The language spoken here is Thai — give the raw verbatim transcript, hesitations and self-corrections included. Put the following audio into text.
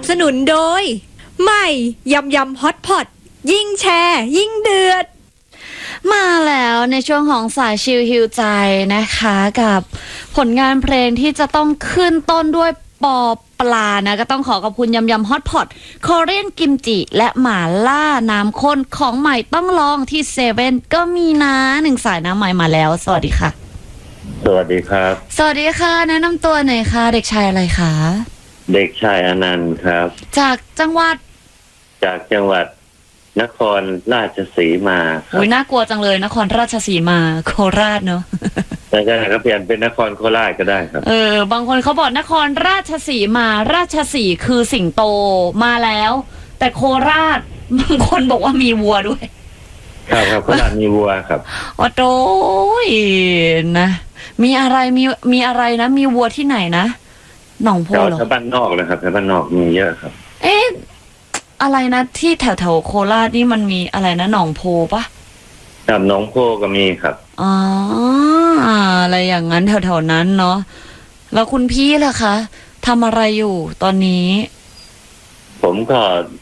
บสนุนโดยใหม่ยำยำฮอตพอตยิ่งแชร์ยิ่งเดือดมาแล้วในช่วงของสายชิลฮิวใจนะคะกับผลงานเพลงที่จะต้องขึ้นต้นด้วยปอปลานะก็ต้องขอขอบคุณยำยำฮอตพอตคอเรียนกิมจิและหม่าล่าน้ำข้นของใหม่ต้องลองที่เซเว่นก็มีนะหนึ่งสายน้ำใหม่มาแล้วสวัสดีค่ะสวัสดีครับสวัสดีค่ะแนะนำตัวหน่อยค่ะเด็กชายอะไรคะเด็กชายอนันต์ครับจากจังหวัดจากจังหวัดนครราชสีมาครับอุ้ยน่ากลัวจังเลยนครราชสีมาโคราชเนอะแต่ก็เปลี่ยนเป็นนครโคราชก็ได้ครับเออบางคนเขาบอกนครราชสีมาราชสีคือสิงโตมาแล้วแต่โคราชบางคนบอกว่ามีวัวด้วยครับครับโคราชมีวัวครับโอ้โตยนะมีอะไรมีมีอะไรนะมีวัวที่ไหนนะหนองโพเหรอแถวบ้านนอกเลยครับแถวบ้านนอกมีเยอะครับเอ๊ะอะไรนะที่แถวแถวโคราชนี่มันมีอะไรนะหนองโพปะครับหนองโพก็มีครับอ๋ออะไรอย่างนั้นแถวๆนั้นเนาะแล้วคุณพี่ล่ะคะทำอะไรอยู่ตอนนี้ผมก็